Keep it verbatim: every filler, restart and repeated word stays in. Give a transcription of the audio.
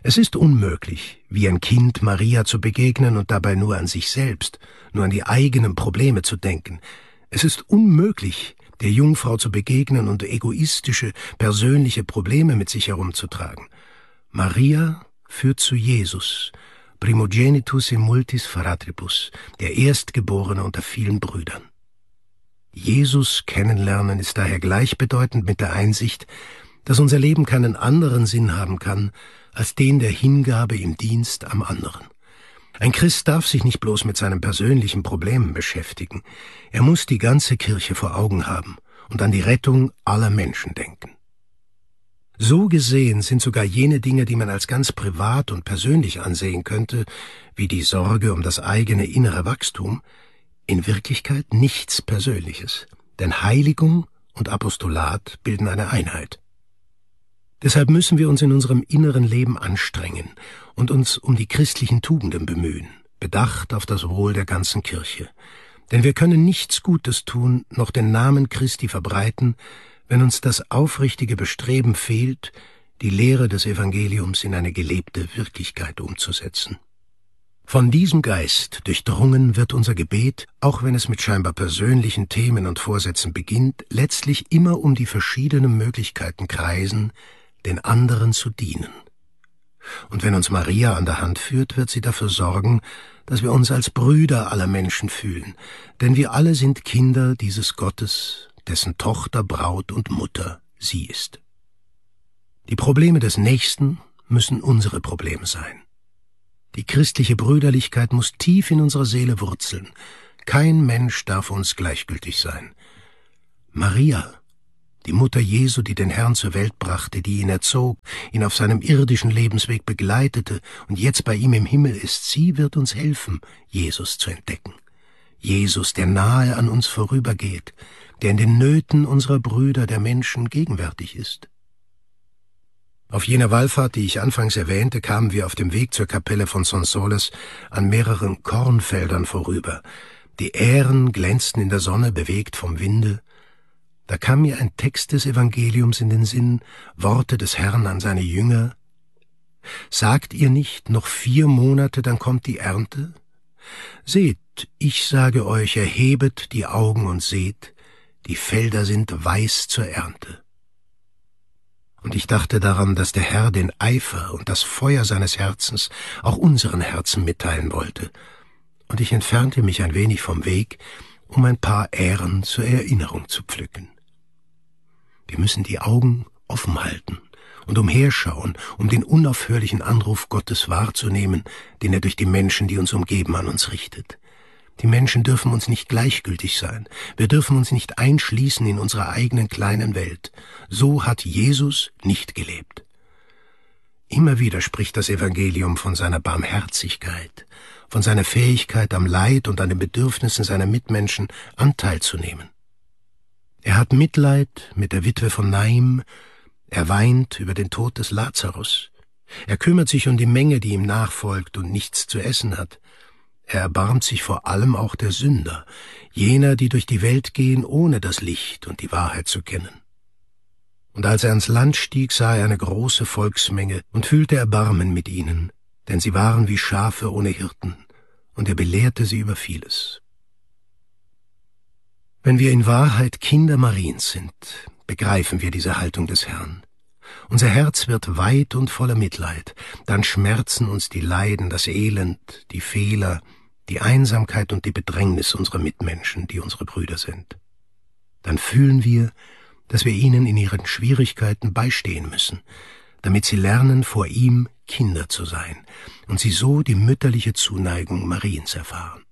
Es ist unmöglich, wie ein Kind Maria zu begegnen und dabei nur an sich selbst, nur an die eigenen Probleme zu denken. Es ist unmöglich, der Jungfrau zu begegnen und egoistische, persönliche Probleme mit sich herumzutragen. Maria führt zu Jesus, primogenitus in multis fratribus, der Erstgeborene unter vielen Brüdern. Jesus kennenlernen ist daher gleichbedeutend mit der Einsicht, dass unser Leben keinen anderen Sinn haben kann, als den der Hingabe im Dienst am anderen. Ein Christ darf sich nicht bloß mit seinen persönlichen Problemen beschäftigen. Er muss die ganze Kirche vor Augen haben und an die Rettung aller Menschen denken. So gesehen sind sogar jene Dinge, die man als ganz privat und persönlich ansehen könnte, wie die Sorge um das eigene innere Wachstum, in Wirklichkeit nichts Persönliches, denn Heiligung und Apostolat bilden eine Einheit. Deshalb müssen wir uns in unserem inneren Leben anstrengen und uns um die christlichen Tugenden bemühen, bedacht auf das Wohl der ganzen Kirche. Denn wir können nichts Gutes tun, noch den Namen Christi verbreiten, wenn uns das aufrichtige Bestreben fehlt, die Lehre des Evangeliums in eine gelebte Wirklichkeit umzusetzen. Von diesem Geist durchdrungen wird unser Gebet, auch wenn es mit scheinbar persönlichen Themen und Vorsätzen beginnt, letztlich immer um die verschiedenen Möglichkeiten kreisen, den anderen zu dienen. Und wenn uns Maria an der Hand führt, wird sie dafür sorgen, dass wir uns als Brüder aller Menschen fühlen, denn wir alle sind Kinder dieses Gottes, dessen Tochter, Braut und Mutter sie ist. Die Probleme des Nächsten müssen unsere Probleme sein. Die christliche Brüderlichkeit muss tief in unserer Seele wurzeln. Kein Mensch darf uns gleichgültig sein. Maria, die Mutter Jesu, die den Herrn zur Welt brachte, die ihn erzog, ihn auf seinem irdischen Lebensweg begleitete und jetzt bei ihm im Himmel ist, sie wird uns helfen, Jesus zu entdecken. Jesus, der nahe an uns vorübergeht, der in den Nöten unserer Brüder, der Menschen, gegenwärtig ist. Auf jener Wallfahrt, die ich anfangs erwähnte, kamen wir auf dem Weg zur Kapelle von Sonsoles an mehreren Kornfeldern vorüber. Die Ähren glänzten in der Sonne, bewegt vom Winde. Da kam mir ein Text des Evangeliums in den Sinn, Worte des Herrn an seine Jünger. Sagt ihr nicht, noch vier Monate, dann kommt die Ernte? Seht, ich sage euch, erhebet die Augen und seht, die Felder sind weiß zur Ernte. Und ich dachte daran, dass der Herr den Eifer und das Feuer seines Herzens auch unseren Herzen mitteilen wollte. Und ich entfernte mich ein wenig vom Weg, um ein paar Ähren zur Erinnerung zu pflücken. Wir müssen die Augen offen halten und umherschauen, um den unaufhörlichen Anruf Gottes wahrzunehmen, den er durch die Menschen, die uns umgeben, an uns richtet. Die Menschen dürfen uns nicht gleichgültig sein. Wir dürfen uns nicht einschließen in unserer eigenen kleinen Welt. So hat Jesus nicht gelebt. Immer wieder spricht das Evangelium von seiner Barmherzigkeit, von seiner Fähigkeit, am Leid und an den Bedürfnissen seiner Mitmenschen Anteil zu nehmen. Er hat Mitleid mit der Witwe von Naim, er weint über den Tod des Lazarus, er kümmert sich um die Menge, die ihm nachfolgt und nichts zu essen hat. Er erbarmt sich vor allem auch der Sünder, jener, die durch die Welt gehen, ohne das Licht und die Wahrheit zu kennen. Und als er ans Land stieg, sah er eine große Volksmenge und fühlte Erbarmen mit ihnen, denn sie waren wie Schafe ohne Hirten, und er belehrte sie über vieles. Wenn wir in Wahrheit Kinder Mariens sind, begreifen wir diese Haltung des Herrn. Unser Herz wird weit und voller Mitleid, dann schmerzen uns die Leiden, das Elend, die Fehler, die Einsamkeit und die Bedrängnis unserer Mitmenschen, die unsere Brüder sind. Dann fühlen wir, dass wir ihnen in ihren Schwierigkeiten beistehen müssen, damit sie lernen, vor ihm Kinder zu sein und sie so die mütterliche Zuneigung Mariens erfahren.